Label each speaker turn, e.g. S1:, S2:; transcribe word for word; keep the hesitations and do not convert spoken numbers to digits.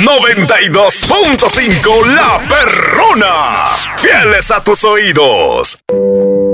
S1: noventa y dos punto cinco La Perrona. Fieles a tus oídos.